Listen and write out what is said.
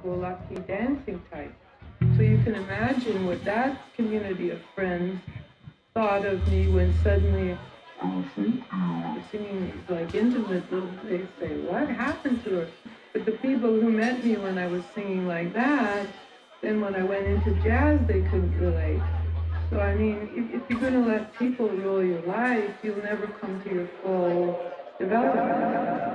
happy-go-lucky dancing type. So you can imagine what that community of friends thought of me when suddenly singing these like intimate little, they say, what happened to her? But the people who met me when I was singing like that, then when I went into jazz, they couldn't relate. So I mean, if you're going to let people rule your life, you'll never come to your full development.